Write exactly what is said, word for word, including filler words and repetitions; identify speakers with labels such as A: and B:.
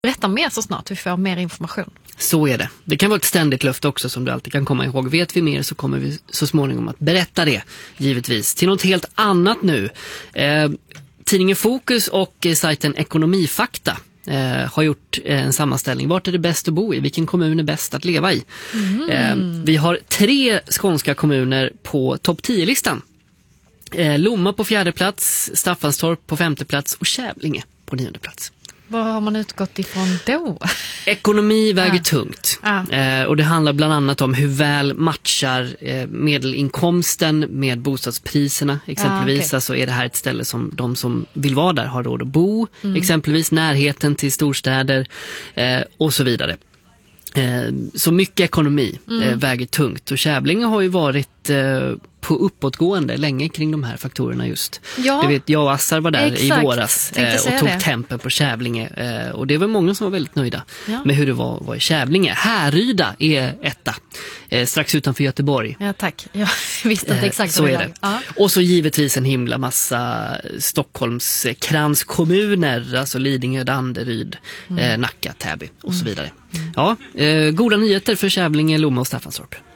A: berätta mer så snart vi får mer information.
B: Så är det. Det kan vara ett ständigt löfte också som du alltid kan komma ihåg. Vet vi mer så kommer vi så småningom att berätta det, givetvis. Till något helt annat nu. Eh, tidningen Fokus och eh, sajten Ekonomifakta eh, har gjort eh, en sammanställning. Vart är det bäst att bo i? Vilken kommun är bäst att leva i? Mm. Eh, vi har tre skånska kommuner på topp tio-listan. Eh, Lomma på fjärde plats, Staffanstorp på femte plats och Kävlinge på nionde plats.
A: Vad har man utgått ifrån då?
B: Ekonomi väger
A: ah.
B: tungt.
A: Ah.
B: Eh, och det handlar bland annat om hur väl matchar eh, medelinkomsten med bostadspriserna exempelvis. Ah, okay. Alltså är det här ett ställe som de som vill vara där har råd att bo. Mm. Exempelvis närheten till storstäder eh, och så vidare. Eh, så mycket ekonomi mm. eh, väger tungt. Och Kävlinge har ju varit eh, på uppåtgående länge kring de här faktorerna just. Ja. Du vet, jag och Assar var där Exakt. i våras eh, och tog det. tempen på Kävlinge. Eh, och det var många som var väldigt nöjda ja. med hur det var, var i Kävlinge. Härryda är etta. Eh, strax utanför Göteborg.
A: Ja, tack. Jag visste inte exakt
B: eh, så är det.
A: Ja.
B: Och så givetvis en himla massa Stockholms kranskommuner. Alltså Lidingö, Danderyd, mm. eh, Nacka, Täby och mm. så vidare. Mm. Ja, eh, goda nyheter för Kävlinge, Lomma och Staffanstorp.